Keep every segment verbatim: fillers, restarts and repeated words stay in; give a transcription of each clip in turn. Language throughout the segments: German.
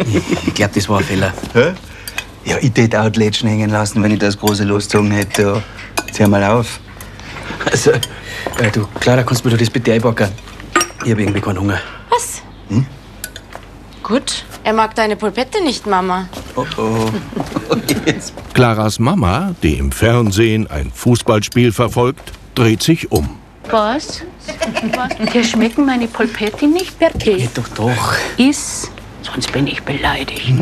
Ich glaube, das war ein Fehler. Hä? Ja, ich tät auch die Lätschen hängen lassen, wenn ich das große losgezogen hätte. Ja. Jetzt hör mal auf. Also, äh, du, Clara, kannst du mir das bitte einpacken? Ich hab irgendwie keinen Hunger. Was? Hm? Gut. Er mag deine Polpette nicht, Mama. Oh, oh. Claras Mama, die im Fernsehen ein Fußballspiel verfolgt, dreht sich um. Was? Was? Dir schmecken meine Polpetti nicht, Berti? Geht doch doch. Iss, sonst bin ich beleidigt.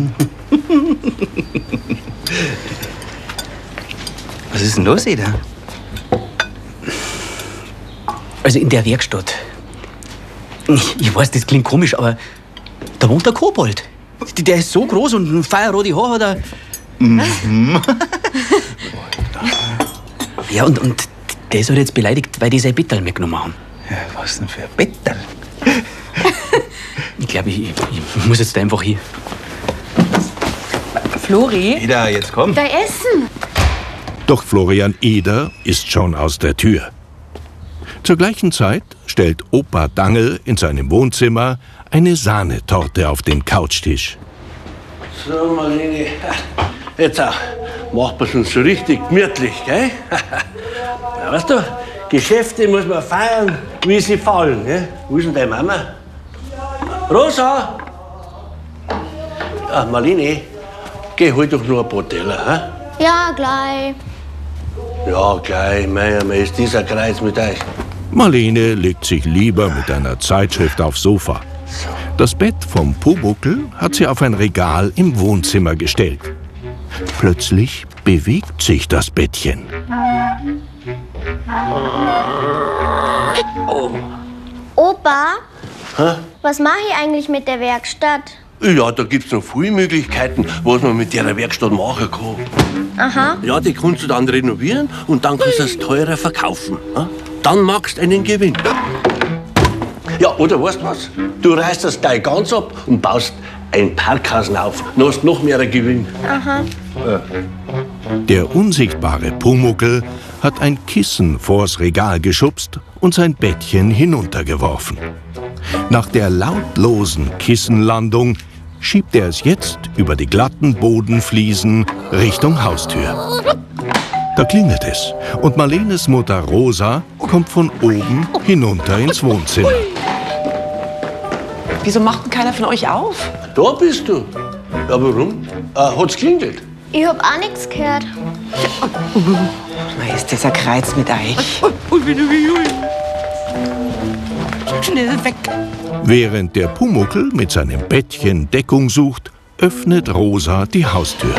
Was ist denn los, Ida? Also in der Werkstatt. Ich, ich weiß, das klingt komisch, aber da wohnt der Kobold. Der ist so groß und ein feierrote Haar hat er. Mhm. Ja, und, und der ist halt jetzt beleidigt, weil die sein Bettel mitgenommen haben. Ja, was denn für ein Bettel? Ich glaube, ich, ich muss jetzt einfach hier. Flori? Ida, jetzt komm. Da essen. Doch Florian Eder ist schon aus der Tür. Zur gleichen Zeit stellt Opa Dangel in seinem Wohnzimmer eine Sahnetorte auf den Couchtisch. So, Marlene, jetzt auch. Macht man schon so richtig gemütlich, gell? Ja, weißt du, Geschäfte muss man feiern, wie sie fallen, gell? Wo ist denn deine Mama? Rosa! Ja, Marlene, geh hol doch nur ein paar Teller, hä? Ja, gleich. Ja, gleich, mei, mei, ist dieser Kreis mit euch. Marlene legt sich lieber mit einer Zeitschrift aufs Sofa. Das Bett vom Pumuckl hat sie auf ein Regal im Wohnzimmer gestellt. Plötzlich bewegt sich das Bettchen. Oh. Opa, Hä? was mache ich eigentlich mit der Werkstatt? Ja, da gibt's noch viele Möglichkeiten, was man mit der Werkstatt machen kann. Aha. Ja, die kannst du dann renovieren und dann kannst du es teurer verkaufen. Ja? Dann machst du einen Gewinn. Ja, oder weißt du was? Du reißt das Teil ganz ab und baust ein Parkhausen auf. Dann hast du noch mehr Gewinn. Aha. Ja. Der unsichtbare Pumuckl hat ein Kissen vors Regal geschubst und sein Bettchen hinuntergeworfen. Nach der lautlosen Kissenlandung schiebt er es jetzt über die glatten Bodenfliesen Richtung Haustür. Da klingelt es und Marlenes Mutter Rosa kommt von oben hinunter ins Wohnzimmer. Wieso macht denn keiner von euch auf? Da bist du. Ja, warum? Äh, hat's klingelt? Ich hab auch nichts gehört. Na, ist das ein Kreuz mit euch? Schnell weg. Während der Pumuckl mit seinem Bettchen Deckung sucht, öffnet Rosa die Haustür.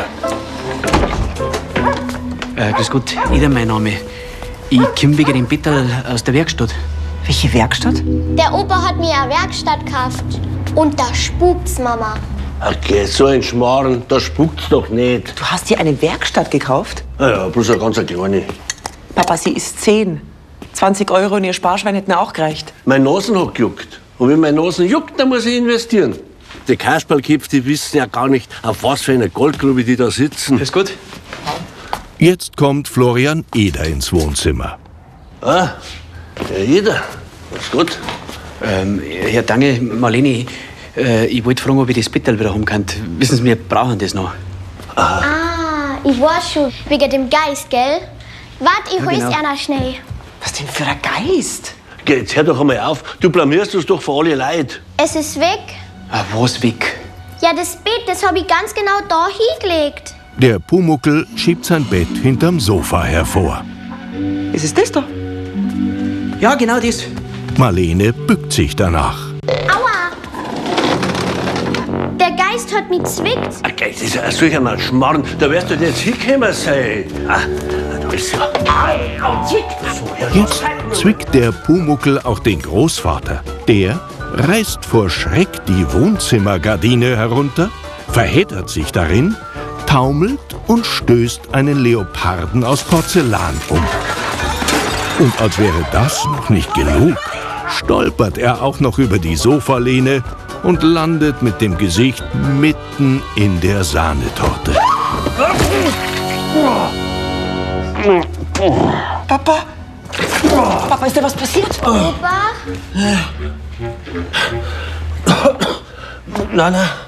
Äh, grüß Gott, Ida mein Name. Ich komm wegen dem Bettel aus der Werkstatt. Welche Werkstatt? Der Opa hat mir eine Werkstatt gekauft. Und da spukt's, Mama. Okay, so ein Schmarrn, da spuckt's doch nicht. Du hast dir eine Werkstatt gekauft? Ja, ja, bloß eine ganz kleine. Papa, sie ist zehn. zwanzig Euro in ihr Sparschwein hätten auch gereicht. Mein Nasen hat gejuckt. Und wenn mein Nasen juckt, dann muss ich investieren. Die Kasperlkips, die wissen ja gar nicht, auf was für einer Goldgrube die da sitzen. Ist gut. Jetzt kommt Florian Eder ins Wohnzimmer. Ah, ja, jeder. Ist gut. Ähm, Herr Dange, Marlene, äh, ich wollte fragen, ob ich das Bettel wieder haben kann. Wissen Sie, wir brauchen das noch. Ah, ich weiß schon. Wegen dem Geist, gell? Wart, ich Ja, hol's genau. einer schnell. Was denn für ein Geist? Geh, jetzt hör doch einmal auf. Du blamierst uns doch für alle Leute. Es ist weg. Ah, was weg? Ja, das Bett, das hab ich ganz genau da hingelegt. Der Pumuckl schiebt sein Bett hinterm Sofa hervor. Ist es das da? Ja, genau das. Marlene bückt sich danach. Aua! Der Geist hat mich zwickt. Okay, das ist ja solch ein Schmarrn. Da wirst du jetzt hingekommen sein. Ah, du bist ja... Au, au, zwick. So, ja, Jetzt zwickt der Pumuckl auch den Großvater. Der reißt vor Schreck die Wohnzimmergardine herunter, verheddert sich darin, taumelt und stößt einen Leoparden aus Porzellan um. Und als wäre das noch nicht genug, stolpert er auch noch über die Sofalehne und landet mit dem Gesicht mitten in der Sahnetorte. Papa? Papa, ist dir was passiert? Opa? Nein, nein.